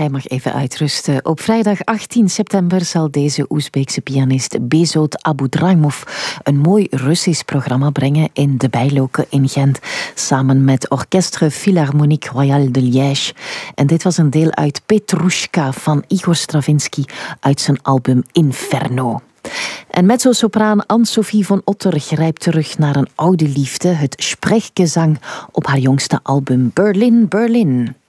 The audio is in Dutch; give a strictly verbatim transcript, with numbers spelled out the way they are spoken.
Hij mag even uitrusten. Op vrijdag achttien september zal deze Oezbeekse pianist Bezot Aboudraimov een mooi Russisch programma brengen in de Bijloke in Gent, samen met Orchestre Philharmonique Royale de Liège. En dit was een deel uit Petrushka van Igor Stravinsky uit zijn album Inferno. En mezzo-sopraan Anne-Sophie von Otter grijpt terug naar een oude liefde, het Sprechgesang op haar jongste album Berlin, Berlin.